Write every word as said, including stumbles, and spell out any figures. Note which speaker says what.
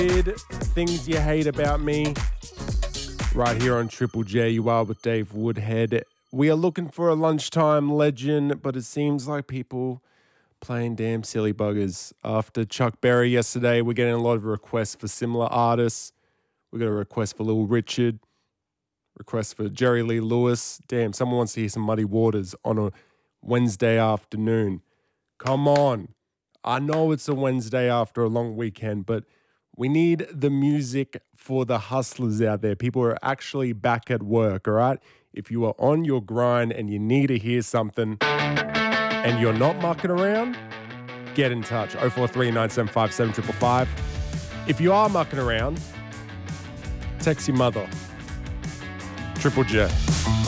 Speaker 1: Things you hate about me. Right here on Triple J, you are with Dave Woodhead. We are looking for a lunchtime legend, but it seems like people playing damn silly buggers. After Chuck Berry yesterday, we're getting a lot of requests for similar artists. We got a request for Little Richard, request for Jerry Lee Lewis. Damn, someone wants to hear some Muddy Waters on a Wednesday afternoon. Come on. I know it's a Wednesday after a long weekend, but we need the music for the hustlers out there. People are actually back at work, all right? If you are on your grind and you need to hear something and you're not mucking around, get in touch. oh four three, nine seven five, seven five five five. If you are mucking around, text your mother. Triple J.